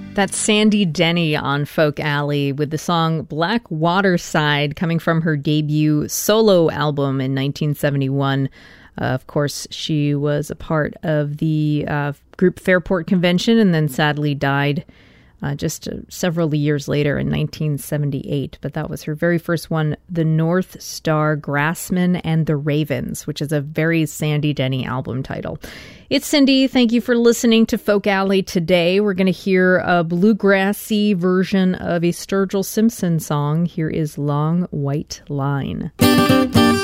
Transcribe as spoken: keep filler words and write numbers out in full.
That's Sandy Denny on Folk Alley with the song Black Waterside, coming from her debut solo album in nineteen seventy-one. Uh, of course, she was a part of the uh, group Fairport Convention and then sadly died uh, just uh, several years later in nineteen seventy-eight. But that was her very first one, The North Star Grassmen and the Ravens, which is a very Sandy Denny album title. It's Cindy. Thank you for listening to Folk Alley today. We're going to hear a bluegrassy version of a Sturgill Simpson song. Here is Long White Line.